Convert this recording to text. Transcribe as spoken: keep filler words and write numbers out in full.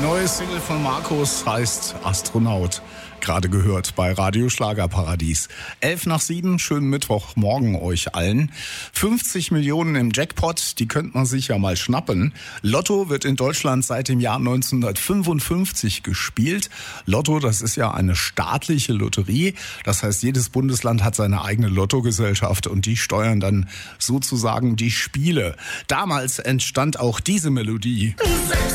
Neue Single von Markus heißt Astronaut. Gerade gehört bei Radio Schlagerparadies. Elf nach sieben, schönen Mittwochmorgen euch allen. fünfzig Millionen im Jackpot, die könnte man sich ja mal schnappen. Lotto wird in Deutschland seit dem Jahr neunzehnhundertfünfundfünfzig gespielt. Lotto, das ist ja eine staatliche Lotterie. Das heißt, jedes Bundesland hat seine eigene Lottogesellschaft und die steuern dann sozusagen die Spiele. Damals entstand auch diese Melodie.